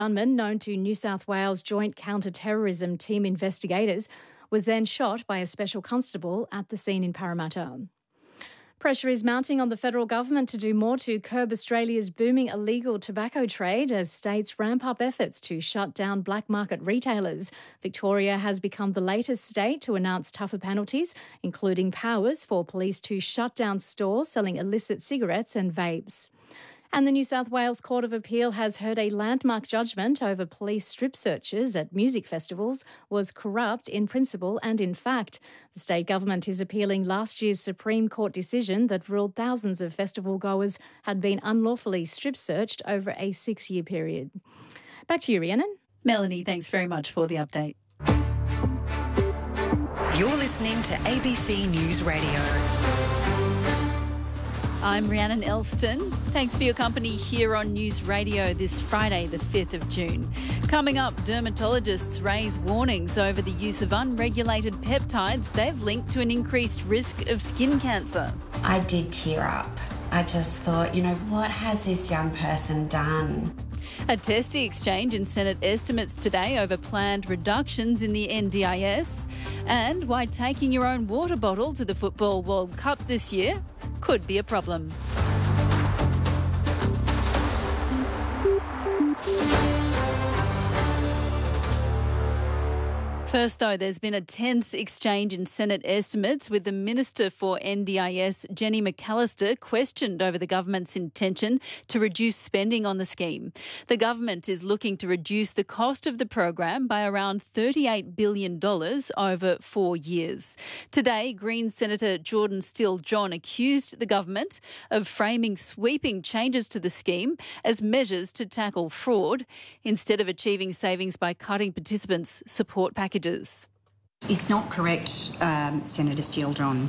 gunman known to New South Wales Joint Counter-Terrorism Team investigators was then shot by a special constable at the scene in Parramatta. Pressure is mounting on the federal government to do more to curb Australia's booming illegal tobacco trade as states ramp up efforts to shut down black market retailers. Victoria has become the latest state to announce tougher penalties, including powers for police to shut down stores selling illicit cigarettes and vapes. And the New South Wales Court of Appeal has heard a landmark judgment over police strip searches at music festivals was corrupt in principle and in fact. The state government is appealing last year's Supreme Court decision that ruled thousands of festival goers had been unlawfully strip searched over a 6-year period. Back to you, Rhiannon. Melanie, thanks very much for the update. You're listening to ABC News Radio. I'm Rhiannon Elston. Thanks for your company here on News Radio this Friday, the 5th of June. Coming up, dermatologists raise warnings over the use of unregulated peptides they've linked to an increased risk of skin cancer. I did tear up. I just thought, what has this young person done? A testy exchange in Senate estimates today over planned reductions in the NDIS, and why taking your own water bottle to the Football World Cup this year could be a problem. First, though, there's been a tense exchange in Senate estimates with the Minister for NDIS, Jenny McAllister, questioned over the government's intention to reduce spending on the scheme. The government is looking to reduce the cost of the program by around $38 billion over 4 years. Today, Greens Senator Jordan Steele-John accused the government of framing sweeping changes to the scheme as measures to tackle fraud instead of achieving savings by cutting participants' support packages. It's not correct, Senator Steele-John,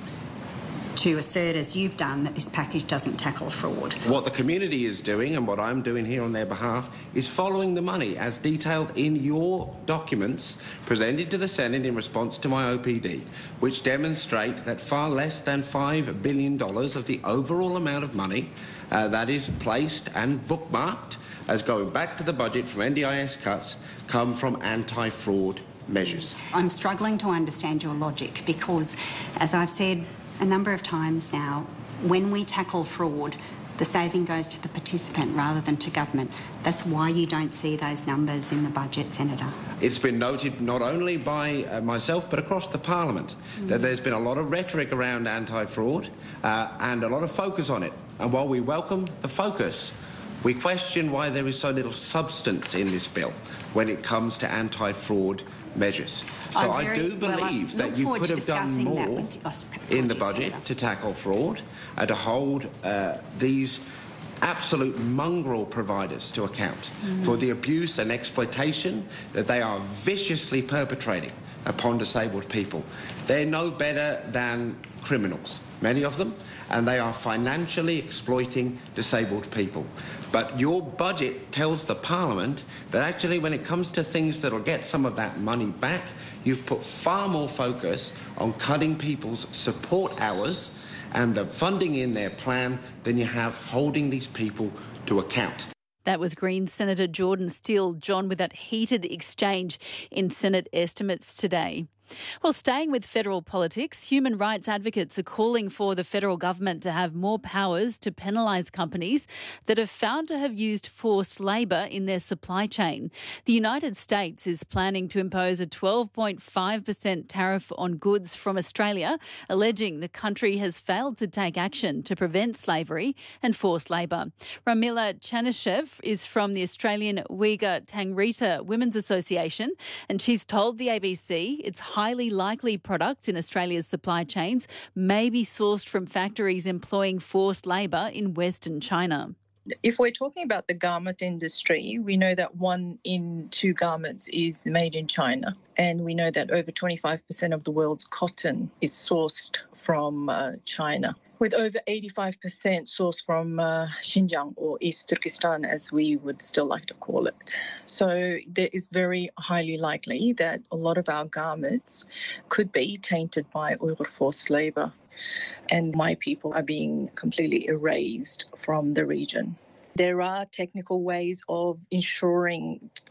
to assert, as you've done, that this package doesn't tackle fraud. What the community is doing and what I'm doing here on their behalf is following the money as detailed in your documents presented to the Senate in response to my OPD, which demonstrate that far less than $5 billion of the overall amount of money that is placed and bookmarked as going back to the budget from NDIS cuts come from anti-fraud measures. I'm struggling to understand your logic because, as I've said a number of times now, when we tackle fraud, the saving goes to the participant rather than to government. That's why you don't see those numbers in the budget, Senator. It's been noted not only by myself but across the Parliament that there's been a lot of rhetoric around anti-fraud and a lot of focus on it. And while we welcome the focus, we question why there is so little substance in this bill when it comes to anti-fraud measures. So I do believe that you could have done more in the budget to tackle fraud and to hold these absolute mongrel providers to account for the abuse and exploitation that they are viciously perpetrating upon disabled people. They're no better than criminals, many of them, and they are financially exploiting disabled people. But your budget tells the Parliament that actually when it comes to things that'll get some of that money back, you've put far more focus on cutting people's support hours and the funding in their plan than you have holding these people to account. That was Greens Senator Jordan Steele-John with that heated exchange in Senate estimates today. Well, staying with federal politics, human rights advocates are calling for the federal government to have more powers to penalise companies that are found to have used forced labour in their supply chain. The United States is planning to impose a 12.5% tariff on goods from Australia, alleging the country has failed to take action to prevent slavery and forced labour. Ramila Chanishev is from the Australian Uyghur Tangrita Women's Association, and she's told the ABC it's highly likely products in Australia's supply chains may be sourced from factories employing forced labour in Western China. If we're talking about the garment industry, we know that 1 in 2 garments is made in China. And we know that over 25% of the world's cotton is sourced from China, with over 85% sourced from Xinjiang, or East Turkestan, as we would still like to call it. So there is very highly likely that a lot of our garments could be tainted by Uyghur forced labour. And my people are being completely erased from the region. There are technical ways of ensuring